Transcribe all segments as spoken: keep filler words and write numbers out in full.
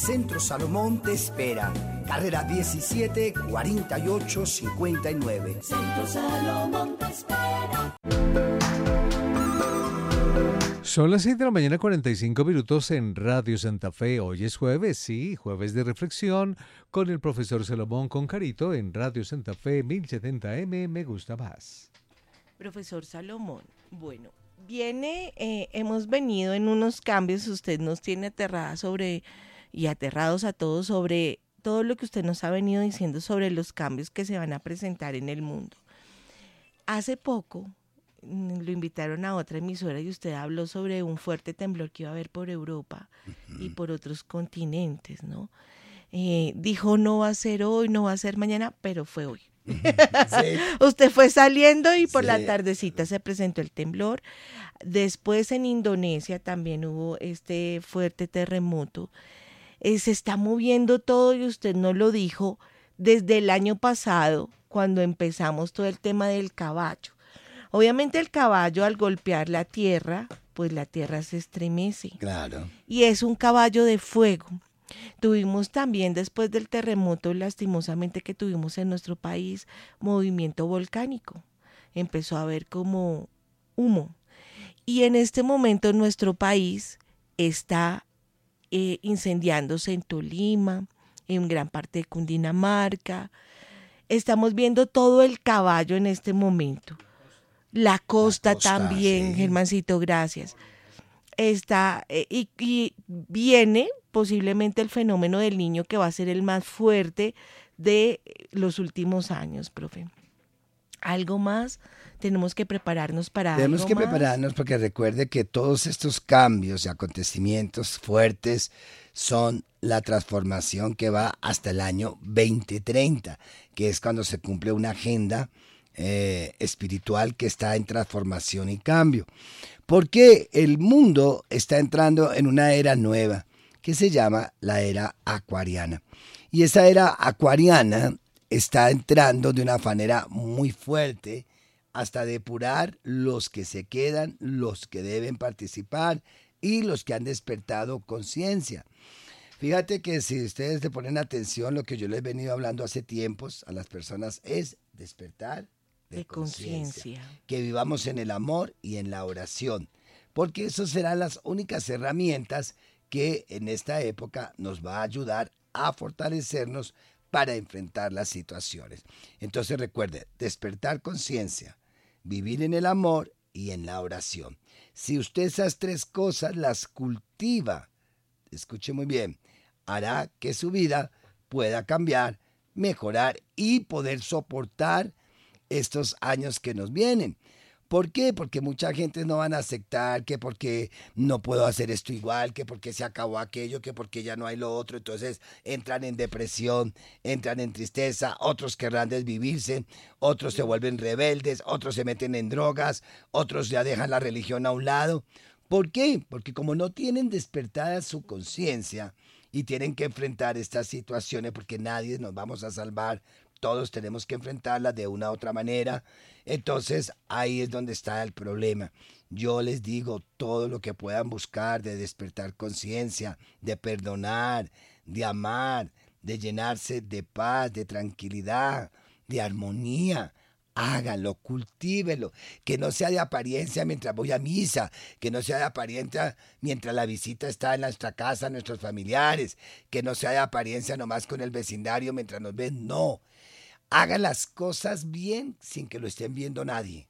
Centro Salomón te espera. Carrera diecisiete, cuarenta y ocho, cincuenta y nueve. Centro Salomón te espera. Son las seis de la mañana, cuarenta y cinco minutos en Radio Santa Fe. Hoy es jueves, sí, jueves de reflexión con el profesor Salomón Concarito en Radio Santa Fe mil setenta eme. Me gusta más. Profesor Salomón, bueno, viene, eh, hemos venido en unos cambios, usted nos tiene aterrada sobre, y aterrados a todos sobre todo lo que usted nos ha venido diciendo sobre los cambios que se van a presentar en el mundo. Hace poco lo invitaron a otra emisora y usted habló sobre un fuerte temblor que iba a haber por Europa uh-huh. y por otros continentes, ¿no? Eh, dijo no va a ser hoy, no va a ser mañana, pero fue hoy. Sí. Usted fue saliendo y por sí. la tardecita se presentó el temblor. Después en Indonesia también hubo este fuerte terremoto. Eh, se está moviendo todo y usted no lo dijo desde el año pasado cuando empezamos todo el tema del caballo. Obviamente el caballo al golpear la tierra, pues la tierra se estremece. Claro. Y es un caballo de fuego. Tuvimos también después del terremoto, lastimosamente que tuvimos en nuestro país, movimiento volcánico. Empezó a haber como humo. Y en este momento nuestro país está eh, incendiándose en Tolima, en gran parte de Cundinamarca. Estamos viendo todo el caballo en este momento. La costa, la costa también, sí. Germancito, gracias. Está, eh, y, y viene posiblemente el fenómeno del Niño, que va a ser el más fuerte de los últimos años, profe. ¿Algo más? Tenemos que prepararnos para Tenemos algo que más? prepararnos porque recuerde que todos estos cambios y acontecimientos fuertes son la transformación que va hasta el año veinte treinta, que es cuando se cumple una agenda Eh, espiritual que está en transformación y cambio, porque el mundo está entrando en una era nueva que se llama la era acuariana, y esa era acuariana está entrando de una manera muy fuerte hasta depurar los que se quedan, los que deben participar y los que han despertado conciencia. Fíjate que si ustedes le ponen atención, lo que yo les he venido hablando hace tiempos a las personas es despertar de, de conciencia, que vivamos en el amor y en la oración, porque esas serán las únicas herramientas que en esta época nos va a ayudar a fortalecernos para enfrentar las situaciones. Entonces recuerde, despertar conciencia, vivir en el amor y en la oración. Si usted esas tres cosas las cultiva, escuche muy bien, hará que su vida pueda cambiar, mejorar y poder soportar estos años que nos vienen. ¿Por qué? Porque mucha gente no van a aceptar que porque no puedo hacer esto igual, que porque se acabó aquello, que porque ya no hay lo otro. Entonces entran en depresión, entran en tristeza, otros querrán desvivirse, otros se vuelven rebeldes, otros se meten en drogas, otros ya dejan la religión a un lado. ¿Por qué? Porque como no tienen despertada su conciencia y tienen que enfrentar estas situaciones, porque nadie nos vamos a salvar, todos tenemos que enfrentarlas de una u otra manera. Entonces ahí es donde está el problema. Yo les digo todo lo que puedan buscar de despertar conciencia, de perdonar, de amar, de llenarse de paz, de tranquilidad, de armonía. Háganlo, cultívenlo, que no sea de apariencia mientras voy a misa, que no sea de apariencia mientras la visita está en nuestra casa, nuestros familiares, que no sea de apariencia nomás con el vecindario mientras nos ven, no. Hagan las cosas bien sin que lo estén viendo nadie.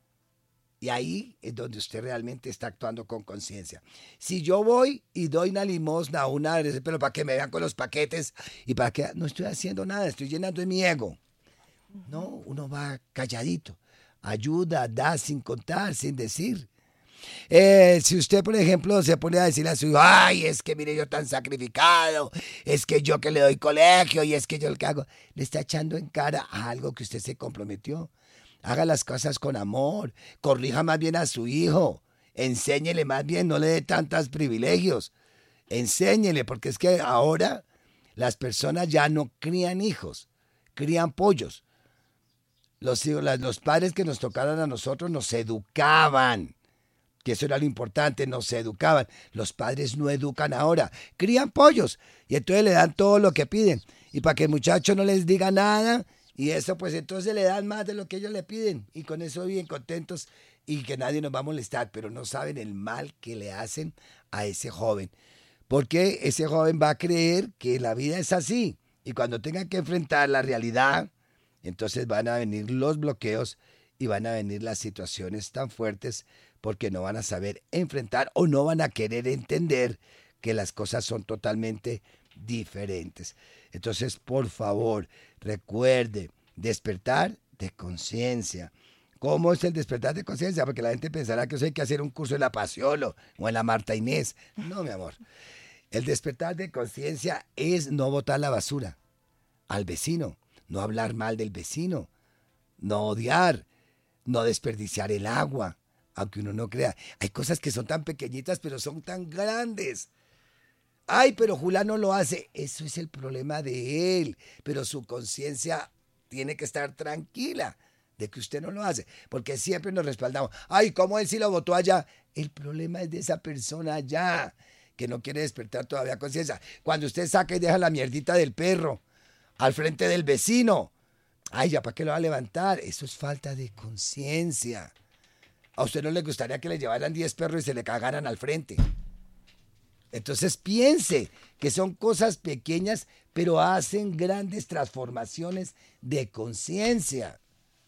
Y ahí es donde usted realmente está actuando con conciencia. Si yo voy y doy una limosna a una, pero para que me vean con los paquetes y para que no estoy haciendo nada, estoy llenando de mi ego. No, uno va calladito, ayuda, da sin contar, sin decir. Eh, si usted, por ejemplo, se pone a decirle a su hijo, ay, es que mire yo tan sacrificado, es que yo que le doy colegio y es que yo lo que hago, le está echando en cara a algo que usted se comprometió. Haga las cosas con amor, corrija más bien a su hijo, enséñele más bien, no le dé tantos privilegios, enséñele, porque es que ahora las personas ya no crían hijos, crían pollos. Los, los padres que nos tocaron a nosotros nos educaban. que eso era lo importante, no se educaban. Los padres no educan ahora, crían pollos y entonces le dan todo lo que piden. Y para que el muchacho no les diga nada, y eso pues entonces le dan más de lo que ellos le piden. Y con eso viven contentos y que nadie nos va a molestar, pero no saben el mal que le hacen a ese joven. Porque ese joven va a creer que la vida es así. Y cuando tengan que enfrentar la realidad, entonces van a venir los bloqueos y van a venir las situaciones tan fuertes porque no van a saber enfrentar o no van a querer entender que las cosas son totalmente diferentes. Entonces, por favor, recuerde, despertar de conciencia. ¿Cómo es el despertar de conciencia? Porque la gente pensará que eso hay que hacer un curso en la Pasiolo o en la Marta Inés. No, mi amor. El despertar de conciencia es no botar la basura al vecino, no hablar mal del vecino, no odiar, no desperdiciar el agua, aunque uno no crea. Hay cosas que son tan pequeñitas, pero son tan grandes. Ay, pero Julano lo hace. Eso es el problema de él, pero su conciencia tiene que estar tranquila de que usted no lo hace, porque siempre nos respaldamos. Ay, ¿cómo él sí lo votó allá? El problema es de esa persona allá, que no quiere despertar todavía conciencia. Cuando usted saca y deja la mierdita del perro al frente del vecino, ay, ¿ya para qué lo va a levantar? Eso es falta de conciencia. A usted no le gustaría que le llevaran diez perros y se le cagaran al frente. Entonces piense que son cosas pequeñas, pero hacen grandes transformaciones de conciencia.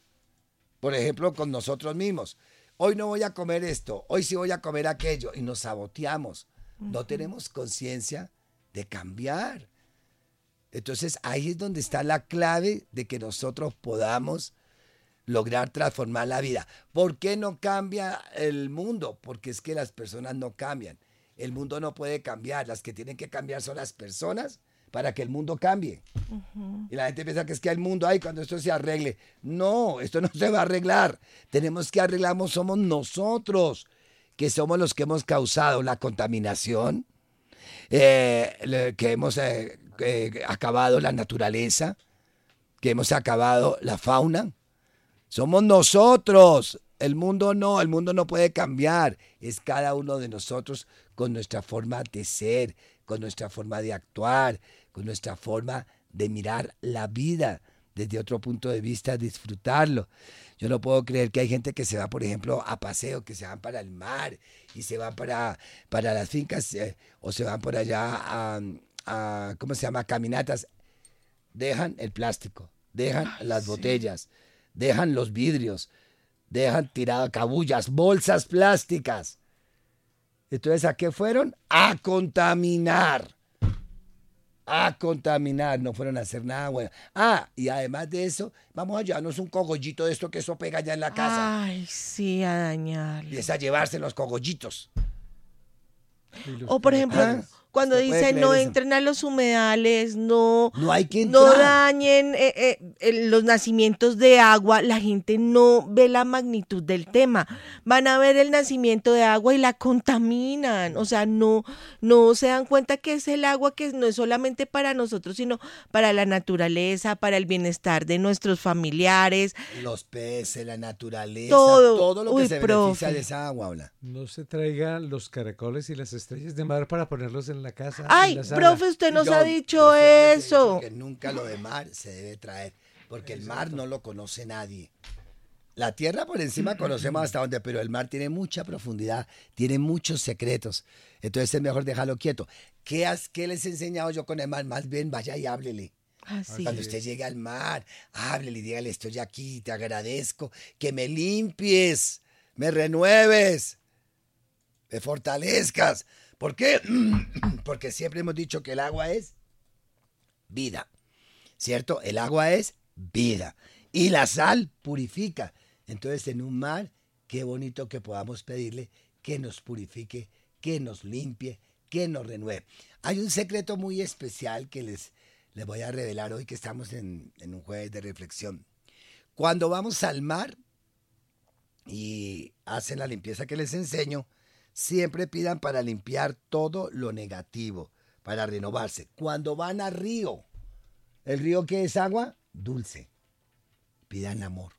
Por ejemplo, con nosotros mismos. Hoy no voy a comer esto, hoy sí voy a comer aquello, y nos saboteamos. Uh-huh. No tenemos conciencia de cambiar. Entonces ahí es donde está la clave de que nosotros podamos lograr transformar la vida. ¿Por qué no cambia el mundo? Porque es que las personas no cambian. El mundo no puede cambiar. Las que tienen que cambiar son las personas para que el mundo cambie. Uh-huh. Y la gente piensa que es que el mundo, ay, cuando esto se arregle. No, esto no se va a arreglar. Tenemos que arreglarnos, somos nosotros, que somos los que hemos causado la contaminación, eh, que hemos eh, eh, acabado la naturaleza, que hemos acabado la fauna. Somos nosotros. El mundo no, el mundo no puede cambiar. Es cada uno de nosotros con nuestra forma de ser, con nuestra forma de actuar, con nuestra forma de mirar la vida desde otro punto de vista, disfrutarlo. Yo no puedo creer que hay gente que se va, por ejemplo, a paseo, que se van para el mar y se van para, para las fincas eh, o se van por allá a, a, ¿cómo se llama?, caminatas. Dejan el plástico, dejan Ay, las sí. botellas, dejan los vidrios, dejan tiradas cabullas, bolsas plásticas. Entonces, ¿a qué fueron? A contaminar. A contaminar, no fueron a hacer nada bueno. Ah, y además de eso, vamos a llevarnos un cogollito de esto que eso pega ya en la casa. Ay, sí, a dañar. Y es a llevarse los cogollitos. O por ejemplo, ¿Ah? cuando dicen no eso? Entren a los humedales, no, no, hay que no dañen eh, eh, eh, los nacimientos de agua, la gente no ve la magnitud del tema. Van a ver el nacimiento de agua y la contaminan. O sea, no, no se dan cuenta que es el agua que no es solamente para nosotros, sino para la naturaleza, para el bienestar de nuestros familiares. Los peces, la naturaleza, todo, todo lo que Uy, se profe. beneficia de esa agua. Habla. No se traigan los caracoles y las estrellas de mar para ponerlos en la casa. Ay, la profe, usted nos yo, ha dicho eso. Dicho que nunca lo de mar se debe traer, porque el mar no lo conoce nadie. La tierra por encima conocemos hasta dónde, pero el mar tiene mucha profundidad, tiene muchos secretos. Entonces es mejor dejarlo quieto. ¿Qué, has, qué les he enseñado yo con el mar? Más bien vaya y háblele. Así Cuando es. usted llegue al mar, háblele y dígale, estoy aquí, te agradezco, que me limpies, me renueves, me fortalezcas. ¿Por qué? Porque siempre hemos dicho que el agua es vida, ¿cierto? El agua es vida y la sal purifica. Entonces en un mar, qué bonito que podamos pedirle que nos purifique, que nos limpie, que nos renueve. Hay un secreto muy especial que les, les voy a revelar hoy que estamos en, en un jueves de reflexión. Cuando vamos al mar y hacen la limpieza que les enseño, siempre pidan para limpiar todo lo negativo, para renovarse. Cuando van al río, ¿el río qué es agua? Dulce. Pidan amor.